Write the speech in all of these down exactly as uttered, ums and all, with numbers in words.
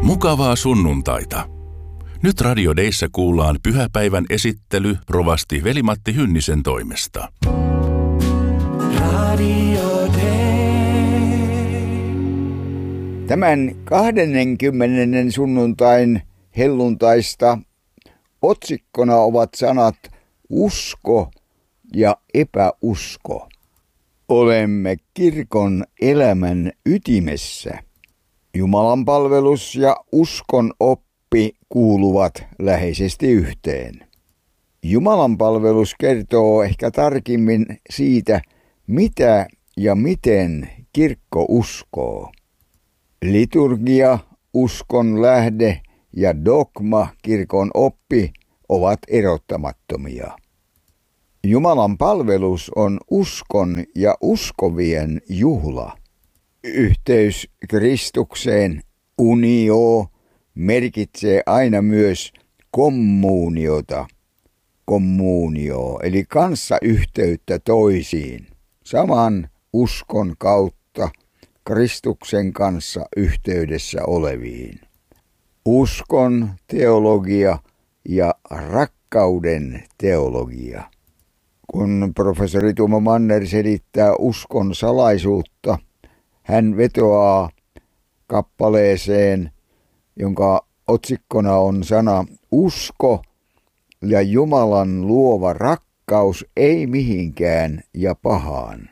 Mukavaa sunnuntaita. Nyt Radio Deissä kuullaan pyhäpäivän esittely rovasti Veli-Matti Hynnisen toimesta. Radio Dei. Tämän kahdennenkymmenennen sunnuntain helluntaista otsikkona ovat sanat usko ja epäusko. Olemme kirkon elämän ytimessä. Jumalan palvelus ja uskon oppi kuuluvat läheisesti yhteen. Jumalan palvelus kertoo ehkä tarkemmin siitä, mitä ja miten kirkko uskoo. Liturgia, uskon lähde ja dogma, kirkon oppi, ovat erottamattomia. Jumalan palvelus on uskon ja uskovien juhla. Yhteys Kristukseen, unio, merkitsee aina myös kommuuniota, kommuunio, eli kanssayhteyttä toisiin, saman uskon kautta Kristuksen kanssa yhteydessä oleviin. Uskon teologia ja rakkauden teologia. Kun professori Tuomo Manner selittää uskon salaisuutta, hän vetoaa kappaleeseen, jonka otsikkona on sana usko ja Jumalan luova rakkaus ei mihinkään ja pahaan.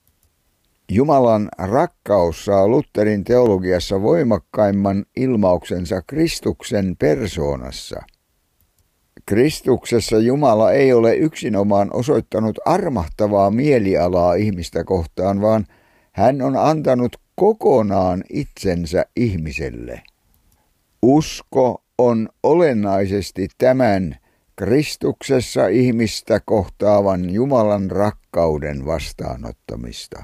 Jumalan rakkaus saa Lutherin teologiassa voimakkaimman ilmauksensa Kristuksen persoonassa. Kristuksessa Jumala ei ole yksinomaan osoittanut armahtavaa mielialaa ihmistä kohtaan, vaan hän on antanut kokonaan itsensä ihmiselle. Usko on olennaisesti tämän Kristuksessa ihmistä kohtaavan Jumalan rakkauden vastaanottamista.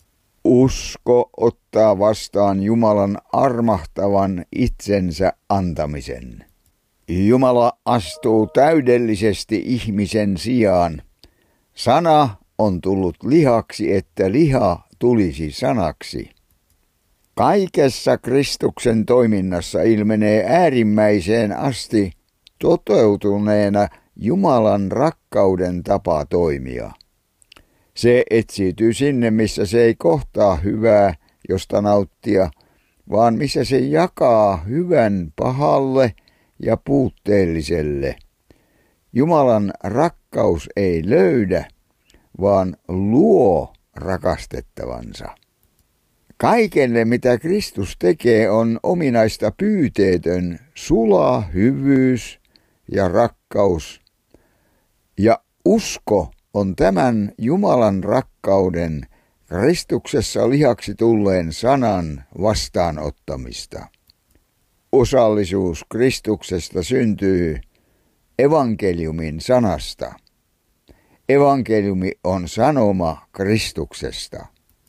Usko ottaa vastaan Jumalan armahtavan itsensä antamisen. Jumala astuu täydellisesti ihmisen sijaan. Sana on tullut lihaksi, että liha tulisi sanaksi. Kaikessa Kristuksen toiminnassa ilmenee äärimmäiseen asti toteutuneena Jumalan rakkauden tapa toimia. Se etsiytyy sinne, missä se ei kohtaa hyvää, josta nauttia, vaan missä se jakaa hyvän pahalle ja puutteelliselle. Jumalan rakkaus ei löydä, vaan luo rakastettavansa. Kaikelle, mitä Kristus tekee, on ominaista pyyteetön, sula hyvyys ja rakkaus. Ja usko on tämän Jumalan rakkauden Kristuksessa lihaksi tulleen sanan vastaanottamista. Osallisuus Kristuksesta syntyy evankeliumin sanasta. Evankeliumi on sanoma Kristuksesta.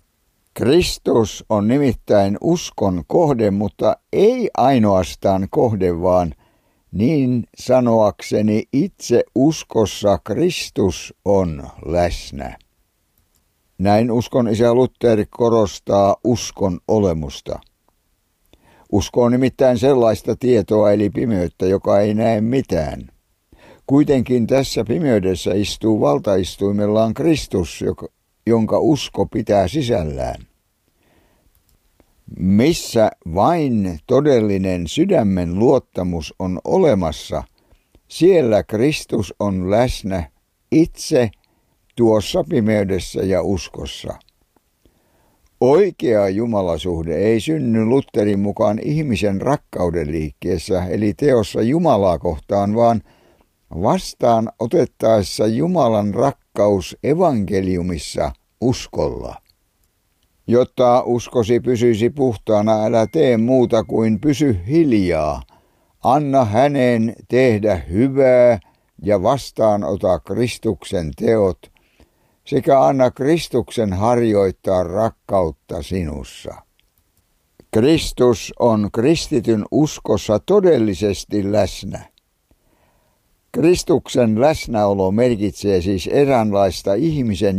Kristus on nimittäin uskon kohde, mutta ei ainoastaan kohde, vaan niin sanoakseni itse uskossa Kristus on läsnä. Näin uskon isä Luther korostaa uskon olemusta. Usko on nimittäin sellaista tietoa eli pimeyttä, joka ei näe mitään. Kuitenkin tässä pimeydessä istuu valtaistuimellaan Kristus, jonka usko pitää sisällään. Missä vain todellinen sydämen luottamus on olemassa, siellä Kristus on läsnä itse tuossa pimeydessä ja uskossa. Oikea jumalasuhde ei synny Lutherin mukaan ihmisen rakkauden liikkeessä, eli teossa Jumalaa kohtaan, vaan vastaan otettaessa Jumalan rakkaus evankeliumissa uskolla. Jotta uskosi pysyisi puhtaana, älä tee muuta kuin pysy hiljaa. Anna hänen tehdä hyvää ja vastaanota Kristuksen teot, sekä anna Kristuksen harjoittaa rakkautta sinussa. Kristus on kristityn uskossa todellisesti läsnä. Kristuksen läsnäolo merkitsee siis eräänlaista ihmisen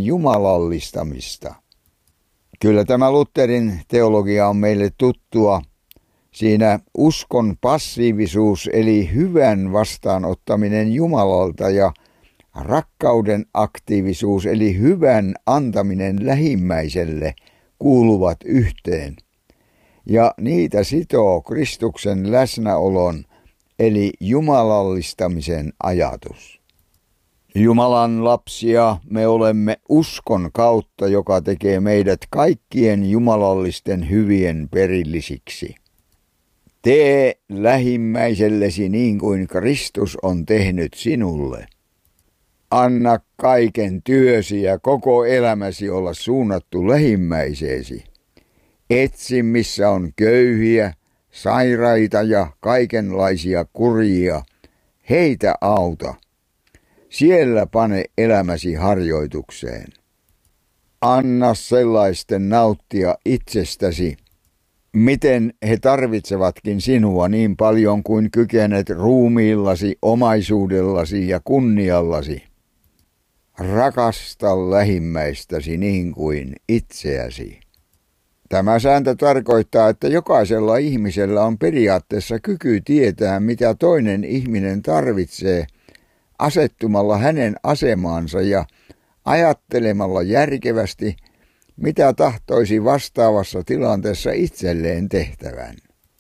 jumalallistamista. Kyllä tämä Lutherin teologia on meille tuttua. Siinä uskon passiivisuus eli hyvän vastaanottaminen Jumalalta ja rakkauden aktiivisuus eli hyvän antaminen lähimmäiselle kuuluvat yhteen. Ja niitä sitoo Kristuksen läsnäolon eli jumalallistamisen ajatus. Jumalan lapsia me olemme uskon kautta, joka tekee meidät kaikkien jumalallisten hyvien perillisiksi. Tee lähimmäisellesi niin kuin Kristus on tehnyt sinulle. Anna kaiken työsi ja koko elämäsi olla suunnattu lähimmäiseesi. Etsi, missä on köyhiä, sairaita ja kaikenlaisia kurjia. Heitä auta. Siellä pane elämäsi harjoitukseen. Anna sellaisten nauttia itsestäsi, miten he tarvitsevatkin sinua niin paljon kuin kykenet ruumiillasi, omaisuudellasi ja kunniallasi. Rakasta lähimmäistäsi niin kuin itseäsi. Tämä sääntö tarkoittaa, että jokaisella ihmisellä on periaatteessa kyky tietää, mitä toinen ihminen tarvitsee, asettumalla hänen asemaansa ja ajattelemalla järkevästi, mitä tahtoisi vastaavassa tilanteessa itselleen tehtävän.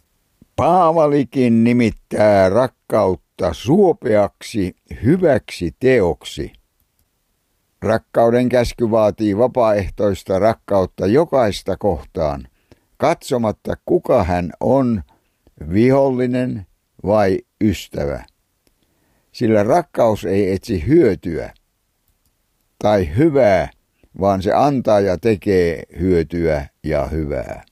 Paavalikin nimittää rakkautta suopeaksi hyväksi teoksi. Rakkauden käsky vaatii vapaaehtoista rakkautta jokaista kohtaan, katsomatta kuka hän on, vihollinen vai ystävä. Sillä rakkaus ei etsi hyötyä tai hyvää, vaan se antaa ja tekee hyötyä ja hyvää.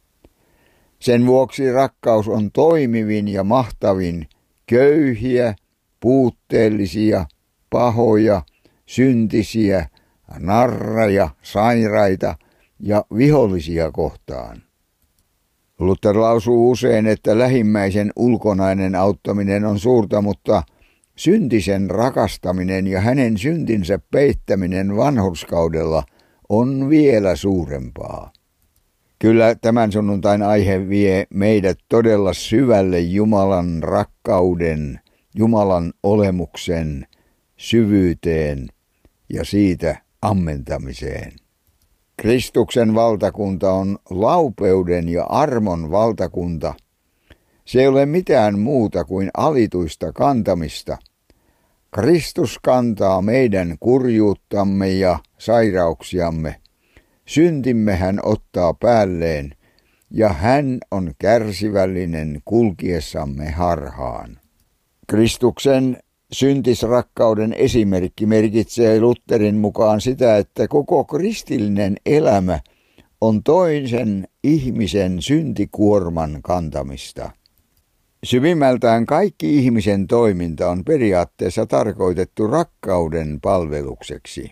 Sen vuoksi rakkaus on toimivin ja mahtavin köyhiä, puutteellisia, pahoja, syntisiä, narreja, sairaita ja vihollisia kohtaan. Luther lausuu usein, että lähimmäisen ulkonainen auttaminen on suurta, mutta syntisen rakastaminen ja hänen syntinsä peittäminen vanhurskaudella on vielä suurempaa. Kyllä tämän sunnuntain aihe vie meidät todella syvälle Jumalan rakkauden, Jumalan olemuksen syvyyteen ja siitä ammentamiseen. Kristuksen valtakunta on laupeuden ja armon valtakunta. Se ei ole mitään muuta kuin alituista kantamista. Kristus kantaa meidän kurjuuttamme ja sairauksiamme. Syntimme hän ottaa päälleen ja hän on kärsivällinen kulkiessamme harhaan. Kristuksen syntisrakkauden esimerkki merkitsee Lutherin mukaan sitä, että koko kristillinen elämä on toisen ihmisen syntikuorman kantamista. Syvimmältään kaikki ihmisen toiminta on periaatteessa tarkoitettu rakkauden palvelukseksi.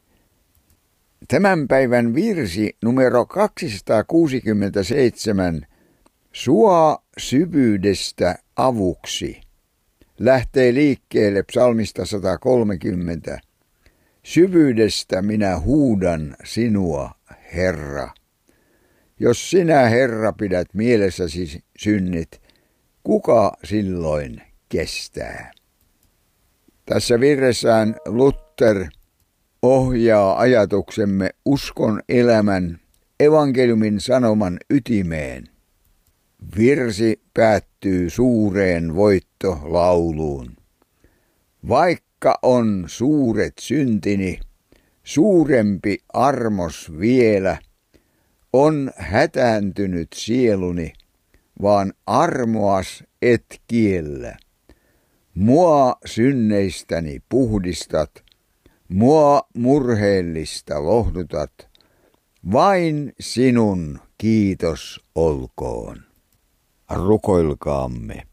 Tämän päivän virsi numero kaksisataakuusikymmentäseitsemän, Sua syvyydestä avuksi, lähtee liikkeelle psalmista sata kolmekymmentä. Syvyydestä minä huudan sinua, Herra. Jos sinä, Herra, pidät mielessäsi synnit, kuka silloin kestää? Tässä virressään Luther ohjaa ajatuksemme uskon elämän evankeliumin sanoman ytimeen. Virsi päättyy suureen voittolauluun. Vaikka on suuret syntini, suurempi armos vielä, on hätääntynyt sieluni, vaan armoas et kiellä. Mua synneistäni puhdistat, mua murheellista lohdutat, vain sinun kiitos olkoon. Rukoilkaamme.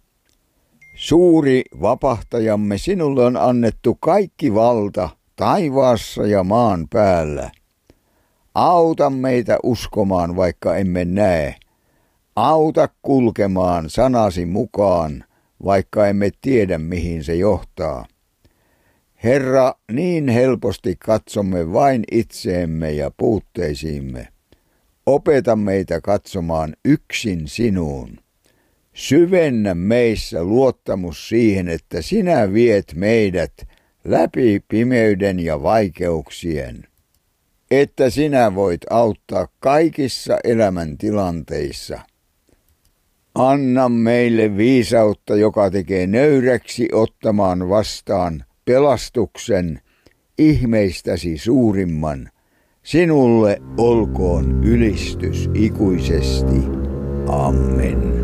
Suuri vapahtajamme, sinulle on annettu kaikki valta taivaassa ja maan päällä. Auta meitä uskomaan, vaikka emme näe. Auta kulkemaan sanasi mukaan, vaikka emme tiedä, mihin se johtaa. Herra, niin helposti katsomme vain itseemme ja puutteisiimme. Opeta meitä katsomaan yksin sinuun. Syvennä meissä luottamus siihen, että sinä viet meidät läpi pimeyden ja vaikeuksien, että sinä voit auttaa kaikissa elämäntilanteissa. Anna meille viisautta, joka tekee nöyräksi ottamaan vastaan pelastuksen, ihmeistäsi suurimman. Sinulle olkoon ylistys ikuisesti. Amen.